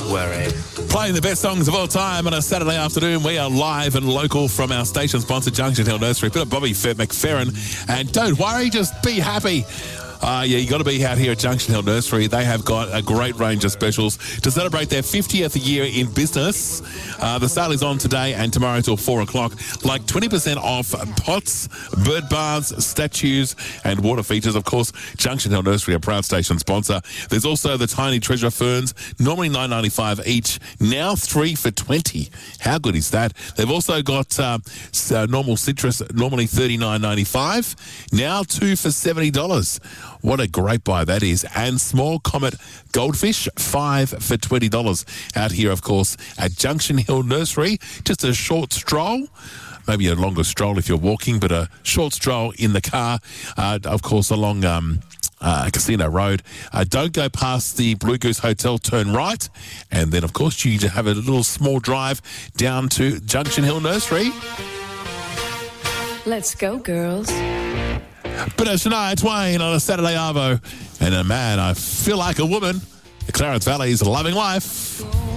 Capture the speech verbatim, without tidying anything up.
worry. Playing the best songs of all time on a Saturday afternoon. We are live and local from our station sponsor, Junction Hill Nursery. Bit of Bobby McFerrin. And don't worry, just be happy. Uh, yeah, you got to be out here at Junction Hill Nursery. They have got a great range of specials to celebrate their fiftieth year in business. Uh, the sale is on today and tomorrow till four o'clock. Like twenty percent off pots, bird baths, statues, and water features. Of course, Junction Hill Nursery, a proud station sponsor. There's also the tiny treasure ferns, normally nine dollars ninety-five each, now three for twenty. How good is that? They've also got uh, uh, normal citrus, normally thirty-nine ninety-five, now two for seventy dollars. What a great buy that is. And small comet goldfish, five for twenty dollars. Out here, of course, at Junction Hill Nursery. Just a short stroll. Maybe a longer stroll if you're walking, but a short stroll in the car. Uh, of course, along um, uh, Casino Road. Uh, don't go past the Blue Goose Hotel, turn right. And then, of course, you have a little small drive down to Junction Hill Nursery. Let's go, girls. But it's Shania Twain on a Saturday Arvo. And a man, I feel like a woman. The Clarence Valley's Loving Life.